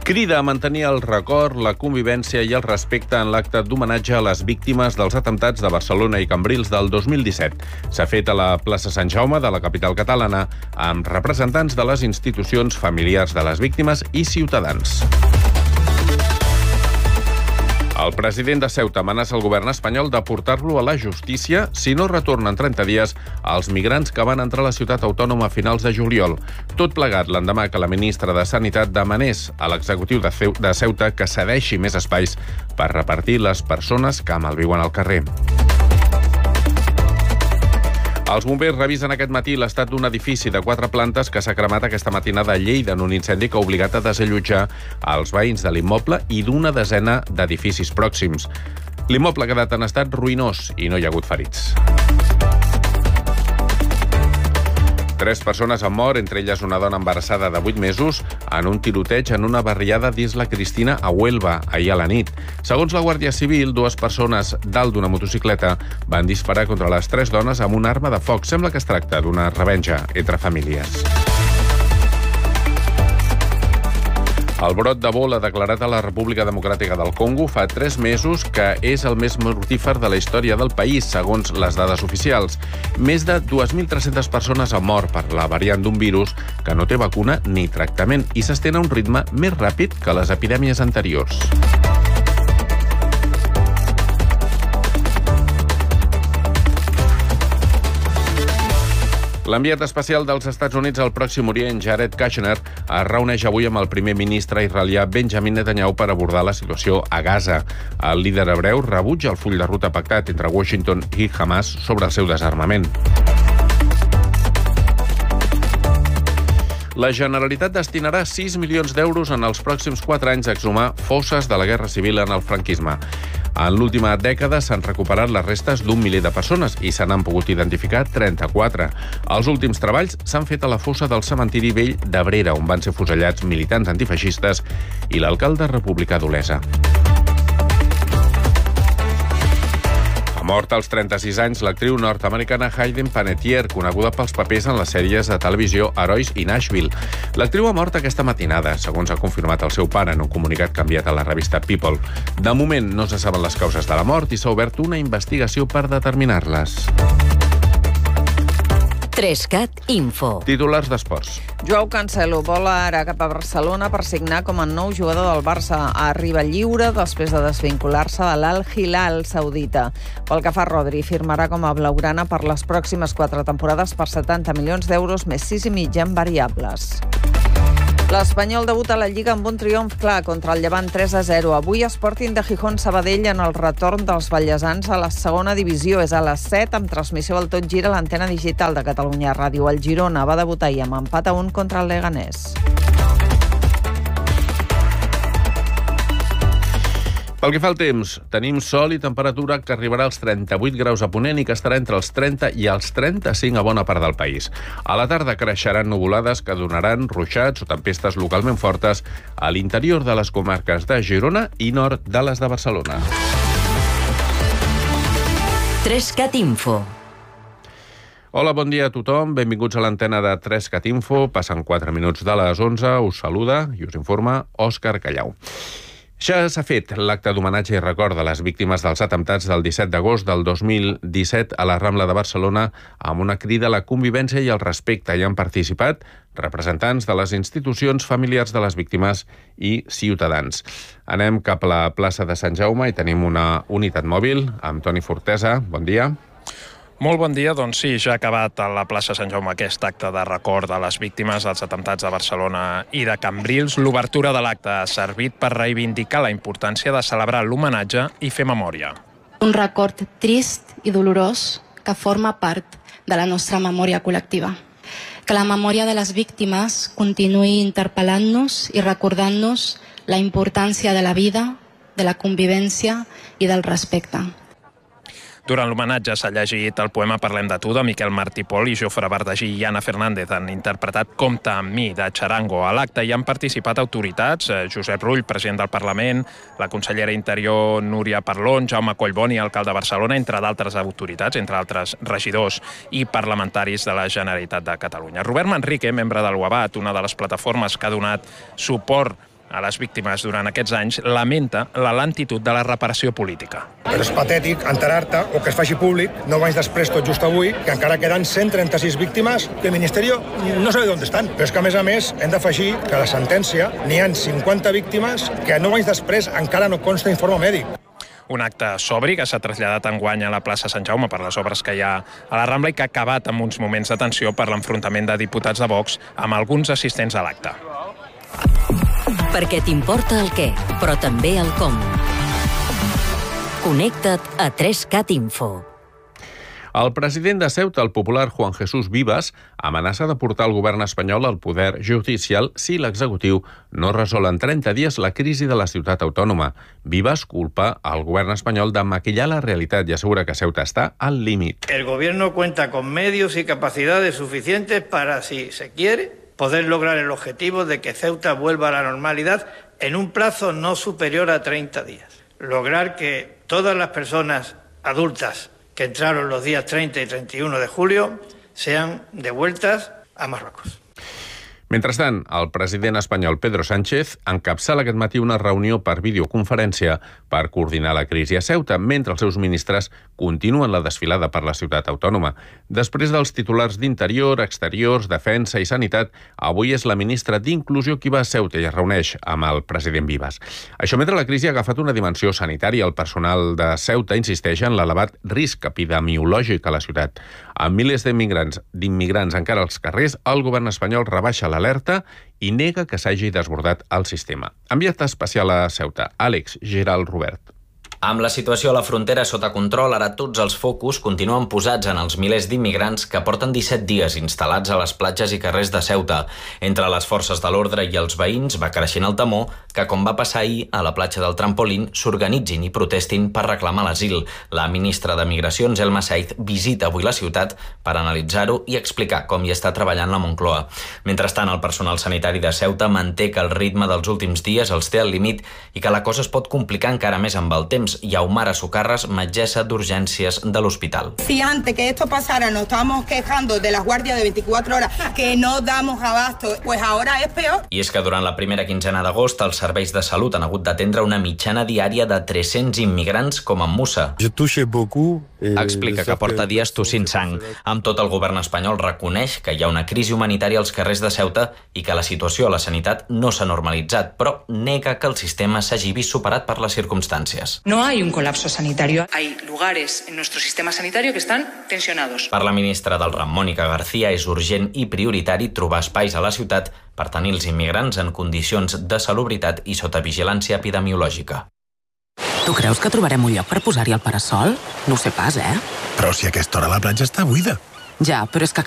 Crida a mantenir el record, la convivència i el respecte en l'acte d'homenatge a les víctimes dels atemptats de Barcelona i Cambrils del 2017. S'ha fet a la plaça Sant Jaume de la capital catalana amb representants de les institucions, familiars de les víctimes i ciutadans. El president de Ceuta amenaça el govern espanyol de portar-lo a la justícia si no retorna en 30 dies els migrants que van entrar a la ciutat autònoma a finals de juliol. Tot plegat l'endemà que la ministra de Sanitat demanés a l'executiu de Ceuta que cedeixi més espais per repartir les persones que malviuen al carrer. Els bombers revisen aquest matí l'estat d'un edifici de 4 plantes que s'ha cremat aquesta matinada a Lleida en un incendi que ha obligat a desallotjar els veïns de l'immoble i d'una desena d'edificis pròxims. L'immoble ha quedat en estat ruïnós i no hi ha hagut ferits. 3 persones han mort, entre elles una dona embarassada de 8 mesos, en un tiroteig en una barriada d'Isla Cristina a Huelva, ahir a la nit. Segons la Guàrdia Civil, 2 persones dalt d'una motocicleta van disparar contra les 3 dones amb una arma de foc. Sembla que es tracta d'una revenja entre famílies. El brot d'Ebola declarat a la República Democràtica del Congo fa 3 mesos que és el més mortífer de la història del país, segons les dades oficials. Més de 2.300 persones han mort per la variant d'un virus que no té vacuna ni tractament i s'estén a un ritme més ràpid que les epidèmies anteriors. L'enviat especial dels Estats Units al Pròxim Orient, Jared Kushner, es reuneix avui amb el primer ministre israelià Benjamin Netanyahu per abordar la situació a Gaza. El líder hebreu rebutja el full de ruta pactat entre Washington i Hamas sobre el seu desarmament. La Generalitat destinarà 6 milions d'euros en els pròxims 4 anys a exhumar fosses de la Guerra Civil en el franquisme. En l'última dècada s'han recuperat les restes d'un miler de persones i se n'han pogut identificar 34. Els últims treballs s'han fet a la fossa del cementiri vell d'Abrera, on van ser fusellats militants antifeixistes i l'alcalde republicà d'Olesa. Ha mort als 36 anys l'actriu nord-americana Hayden Panettiere, coneguda pels papers en les sèries de televisió Herois i Nashville. L'actriu ha mort aquesta matinada, segons ha confirmat el seu pare en un comunicat que ha enviat a la revista People. De moment no se saben les causes de la mort i s'ha obert una investigació per determinar-les. 3CAT Info. Titulars d'esports. Joao Cancelo vola ara cap a Barcelona per signar com a nou jugador del Barça. Arriba lliure després de desvincular-se de l'Al Hilal saudita. Pel que fa a Rodri, firmarà com a blaugrana per les pròximes 4 temporades per 70 milions d'euros més 6,5 en variables. L'Espanyol debuta a la Lliga amb un triomf clar contra el Llevant 3-0. Avui Sporting de Gijón Sabadell en el retorn dels vallesans a la segona divisió. És a les 7 amb transmissió al Tot Gira a l'antena digital de Catalunya Ràdio. El Girona va debutar i amb empat a 1 contra el Leganés. Pel que fa al temps, tenim sol i temperatura que arribarà als 38 graus a Ponent i que estarà entre els 30 i els 35 a bona part del país. A la tarda creixeran nuvolades que donaran ruixats o tempestes localment fortes a l'interior de les comarques de Girona i nord de les de Barcelona. 3CAT Info. Hola, bon dia a tothom. Benvinguts a l'antena de 3CAT Info. Passen 4 minuts de les 11. Us saluda i us informa Òscar Callau. Ja s'ha fet l'acte d'homenatge i record de les víctimes dels atemptats del 17 d'agost del 2017 a la Rambla de Barcelona amb una crida a la convivència i al respecte. Hi han participat representants de les institucions, familiars de les víctimes i ciutadans. Anem cap a la plaça de Sant Jaume i tenim una unitat mòbil amb Toni Fortesa. Bon dia. Molt bon dia. Doncs sí, ja ha acabat a la plaça Sant Jaume aquest acte de record de les víctimes dels atemptats de Barcelona i de Cambrils. L'obertura de l'acte ha servit per reivindicar la importància de celebrar l'homenatge i fer memòria. Un record trist i dolorós que forma part de la nostra memòria col·lectiva. Que la memòria de les víctimes continuï interpel·lant-nos i recordant-nos la importància de la vida, de la convivència i del respecte. Durant l'homenatge s'ha llegit el poema Parlem de tu, de Miquel Martí Pol, i Jofre Verdagí i Anna Fernández han interpretat Compta amb mi, de Charango. A l'acte hi han participat autoritats, Josep Rull, president del Parlament, la consellera Interior Núria Parlon, Jaume Collboni, alcalde de Barcelona, entre d'altres autoritats, entre altres regidors i parlamentaris de la Generalitat de Catalunya. Robert Manrique, membre del UABAT, una de les plataformes que ha donat suport a les víctimes durant aquests anys, lamenta la lentitud de la reparació política. Però és patètic enterar-te o que es faci públic 9 anys després, tot just avui, que encara queden 136 víctimes que el Ministeri no sabe on estan. Però és que, a més, hem d'afegir que a la sentència n'hi ha 50 víctimes que 9 anys després encara no consta informe mèdic. Un acte sobri que s'ha traslladat enguany a la plaça Sant Jaume per les obres que hi ha a la Rambla i que ha acabat amb uns moments de tensió per l'enfrontament de diputats de Vox amb alguns assistents a l'acte. Perquè t'importa el què, però també el com. Connecta't a 3cat Info. El president de Ceuta, el popular Juan Jesús Vivas, amenaça de portar el govern espanyol al poder judicial si l'executiu no resol en 30 dies la crisi de la ciutat autònoma. Vivas culpa al govern espanyol de maquillar la realitat i assegura que Ceuta està al límit. El gobierno cuenta con medios y capacidades suficientes para, si se quiere, poder lograr el objetivo de que Ceuta vuelva a la normalidad en un plazo no superior a 30 días. Lograr que todas las personas adultas que entraron los días 30 y 31 de julio sean devueltas a Marruecos. Mentrestant, el president espanyol Pedro Sánchez encapçala aquest matí una reunió per videoconferència per coordinar la crisi a Ceuta, mentre els seus ministres continuen la desfilada per la ciutat autònoma. Després dels titulars d'Interior, Exteriors, Defensa i Sanitat, avui és la ministra d'Inclusió qui va a Ceuta i es reuneix amb el president Vivas. Això mentre la crisi ha agafat una dimensió sanitària. El personal de Ceuta insisteix en l'elevat risc epidemiològic a la ciutat. Amb milers d'immigrants encara als carrers, el govern espanyol rebaixa l'alerta i nega que s'hagi desbordat el sistema. Enviat especial a Ceuta, Àlex Giral Robert. Amb la situació a la frontera sota control, ara tots els focus continuen posats en els milers d'immigrants que porten 17 dies instal·lats a les platges i carrers de Ceuta. Entre les forces de l'ordre i els veïns va creixent el temor que, com va passar ahir a la platja del Trampolín, s'organitzin i protestin per reclamar l'asil. La ministra de Migracions, Elma Saiz, visita avui la ciutat per analitzar-ho i explicar com hi està treballant la Moncloa. Mentrestant, el personal sanitari de Ceuta manté que el ritme dels últims dies els té al límit i que la cosa es pot complicar encara més amb el temps. Yaumara Socarras, metgessa d'urgències de l'hospital. Si antes que esto pasara nos estábamos quejando de las guardias de 24 horas que no damos abasto, pues ahora es peor. I és que durant la primera quinzena d'agost els serveis de salut han hagut d'atendre una mitjana diària de 300 immigrants com en Musa. Explica que porta dies tossint sang. Amb tot, el govern espanyol reconeix que hi ha una crisi humanitària als carrers de Ceuta i que la situació a la sanitat no s'ha normalitzat, però nega que el sistema s'hagi vist superat per les circumstàncies. No hay un colapso sanitario. Hay lugares en nuestro sistema sanitario que están tensionados. Per la ministra del Ram, Mònica García, és urgent i prioritari trobar espais a la ciutat per tenir els immigrants en condicions de salubritat i sota vigilància epidemiològica. Tu creus que trobarem un lloc per posar-hi el parasol? No ho sé pas, eh? Però si a aquesta hora la platja està buida. Ja, però és que